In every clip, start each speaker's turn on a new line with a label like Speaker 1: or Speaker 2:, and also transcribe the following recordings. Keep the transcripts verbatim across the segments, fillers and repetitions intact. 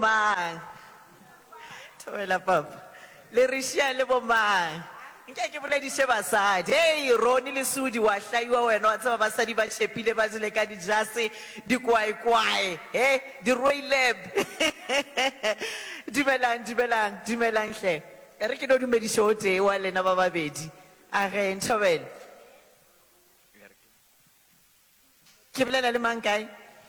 Speaker 1: bomang. Thobela papa. Le re shia le bomang. Nke ke boledise basadi. Hey, Roni le Sudi wa hlaiwa wena wa tsaba basadi ba shepile ba zile ka dijase di kwai kwai. Eh, di roileb. Dumelang, dumelang, dumelang hle. Re ke no dumedise o tee wa lena ba babedi. A re Thobela. Ke bolela le mang kae?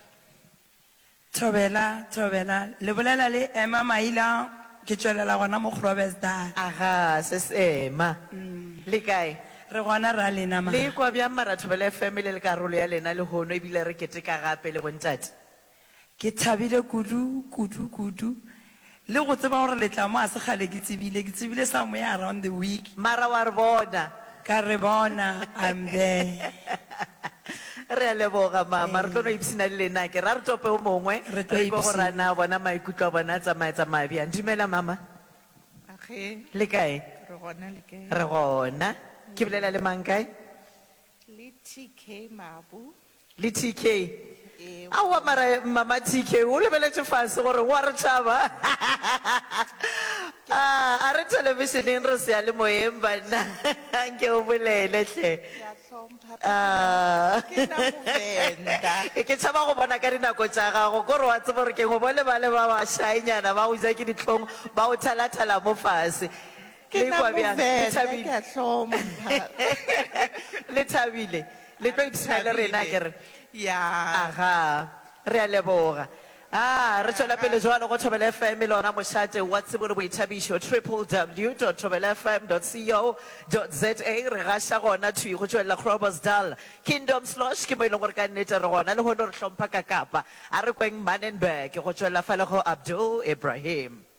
Speaker 2: Thobela, Thobela, le bolela le Emma Maila, ke tswelela gona mo Groblersdal.
Speaker 1: Aha, se sema. Le kae?
Speaker 2: Re gona ra lena ma.
Speaker 1: Le kwa bya mara Thobela family le karolo ya lena le hono ebile re keteka gape le bontate.
Speaker 2: Ke thabile kudu, kudu, kudu. Le go tseba gore le tla mo a se gale ke tsebile, ke tsebile somewhere around the week.
Speaker 1: Mara wa re bona.
Speaker 2: Ka re bona, I'm there.
Speaker 1: Re a leboga mama re tlo no ipsina le lena ke ra re tope o mongwe
Speaker 2: Re tlo
Speaker 1: re go
Speaker 2: ipsina.
Speaker 1: rana bona maikutlo a bona tsamaya tsamaya bjang. Dumela mama.
Speaker 3: Age,
Speaker 1: Le kae?
Speaker 3: re gona le kae?
Speaker 1: Re gona. Ke bolela le mang kae?
Speaker 3: Le T K Mabu.
Speaker 1: Le T K.
Speaker 3: Eh,
Speaker 1: Awa mara mama T K o lebeletse fase gore wa re tshaba. Ah, a re televisioneng re se ya le moyeng bana. Nke o bolele hle.
Speaker 3: ke a hlompha.
Speaker 1: Ah.
Speaker 3: Ke na Movenda.
Speaker 1: E ke tshaba go bona ka dinako tsa gago kore wa tseba gore ke go bole ba le ba ba shainyana ba go isa ke ditlhong ba o thala-thala mo fase.
Speaker 3: Ke
Speaker 1: Le
Speaker 3: na
Speaker 1: kwa bjang? Le
Speaker 3: Movenda,
Speaker 1: thabile?
Speaker 3: ke a hlompha.
Speaker 1: Le thabile le tlo ipsina le rena kere.
Speaker 3: Ya.
Speaker 1: Aha, re a leboga. Ah, re tswela pele jwalo go Thobela F M le ona mošate wa tsebo le boithabišo w w w dot thobela f m dot co dot za re gaša gona thui go tšwelela Groblersdal Kingdom Slosh ke mo e leng gore ka nnete re gona le gone re hlompha ka kapa a re kweng Manenberg go tšwelela fa le go Abdul Ibrahim.